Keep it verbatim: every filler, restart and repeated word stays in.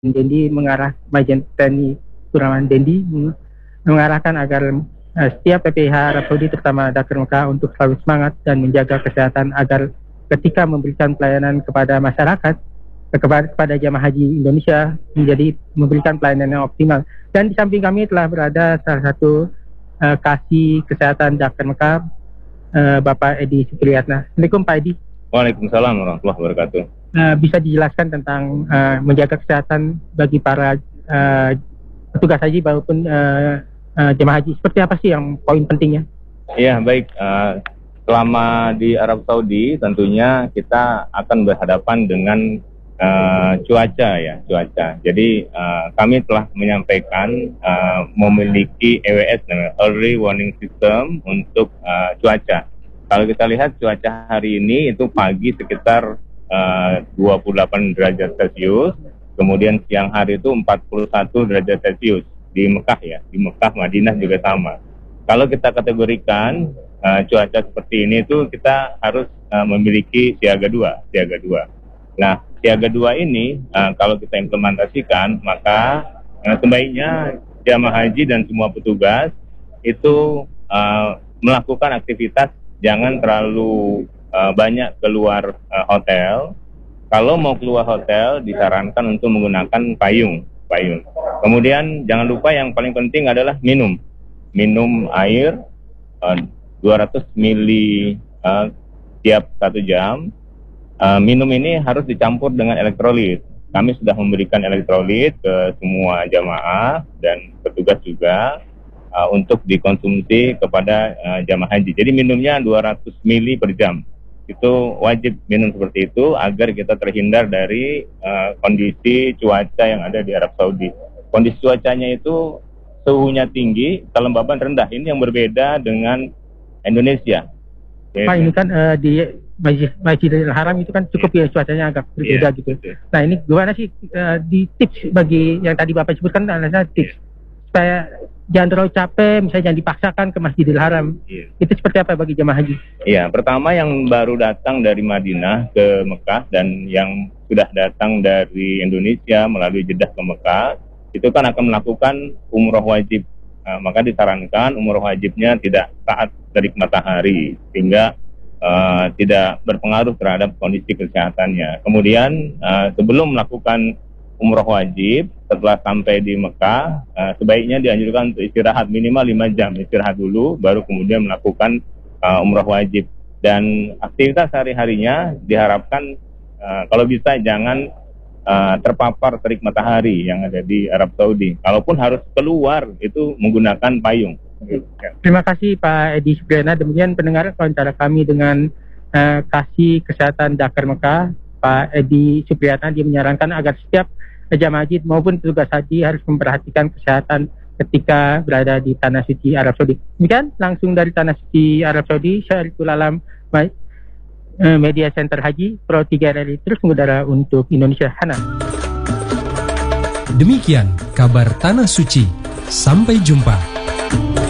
Dendi mengarah Majen Tni Purnawan Dendi mengarahkan agar uh, setiap P P I H Arab Saudi terutama Dakar Mekah untuk selalu semangat dan menjaga kesehatan agar ketika memberikan pelayanan kepada masyarakat kepada, kepada jamaah haji Indonesia menjadi memberikan pelayanan yang optimal. Dan di samping kami telah berada salah satu uh, kasih kesehatan Dakar Mekah, uh, Bapak Edi Supriyatna. Assalamualaikum Pak Edi. Waalaikumsalam warahmatullahi wabarakatuh. Uh, bisa dijelaskan tentang uh, menjaga kesehatan bagi para uh, petugas haji maupun uh, uh, jemaah haji. Seperti apa sih yang poin pentingnya? Iya, baik. Uh, selama di Arab Saudi tentunya kita akan berhadapan dengan uh, cuaca ya, cuaca. Jadi uh, kami telah menyampaikan uh, memiliki E W S, Early Warning System untuk uh, cuaca. Kalau kita lihat cuaca hari ini itu pagi sekitar uh, dua puluh delapan derajat Celcius, kemudian siang hari itu empat puluh satu derajat Celcius di Mekah ya, di Mekah, Madinah juga sama. Kalau kita kategorikan uh, cuaca seperti ini itu kita harus uh, memiliki siaga dua, siaga dua. Nah, siaga dua ini uh, kalau kita implementasikan maka uh, sebaiknya jamaah haji dan semua petugas itu uh, melakukan aktivitas. Jangan terlalu uh, banyak keluar uh, hotel. Kalau mau keluar hotel, disarankan untuk menggunakan payung, payung. Kemudian jangan lupa yang paling penting adalah minum, minum air uh, dua ratus mililiter uh, tiap satu jam. Uh, minum ini harus dicampur dengan elektrolit. Kami sudah memberikan elektrolit ke semua jamaah dan petugas juga. Uh, untuk dikonsumsi kepada uh, jamaah haji. Jadi minumnya dua ratus mililiter per jam. Itu wajib minum seperti itu agar kita terhindar dari uh, kondisi cuaca yang ada di Arab Saudi. Kondisi cuacanya itu suhunya tinggi, kelembaban rendah. Ini yang berbeda dengan Indonesia. Pak, ini kan uh, di Masjidil Haram itu kan cukup yeah. ya cuacanya agak berbeda yeah, gitu. Yeah. Nah ini gimana sih uh, di tips bagi yang tadi Bapak sebutkan adalah tips supaya jangan terlalu capek, misalnya jangan dipaksakan ke Masjidil Haram. Iya. Itu seperti apa bagi jemaah haji? Iya, pertama yang baru datang dari Madinah ke Mekah dan yang sudah datang dari Indonesia melalui Jeddah ke Mekah, itu kan akan melakukan umroh wajib. Nah, maka disarankan umroh wajibnya tidak saat terik matahari, sehingga uh, tidak berpengaruh terhadap kondisi kesehatannya. Kemudian uh, sebelum melakukan umroh wajib, setelah sampai di Mekah, uh, sebaiknya dianjurkan untuk istirahat minimal lima jam, istirahat dulu, baru kemudian melakukan uh, umroh wajib. Dan aktivitas sehari-harinya diharapkan uh, kalau bisa jangan uh, terpapar terik matahari yang ada di Arab Saudi. Kalaupun harus keluar, itu menggunakan payung. Terima kasih Pak Edi Supriyatna. Demikian pendengar wawancara kami dengan uh, kasih kesehatan Dakar Mekah, Pak Edi Supriyatna. Dia menyarankan agar setiap jamaah haji maupun petugas haji harus memperhatikan kesehatan ketika berada di Tanah Suci Arab Saudi. Demikian langsung dari Tanah Suci Arab Saudi, Syariful Alam, Media Center Haji Pro tiga R I terus mengudara untuk Indonesia Hana. Demikian kabar Tanah Suci. Sampai jumpa.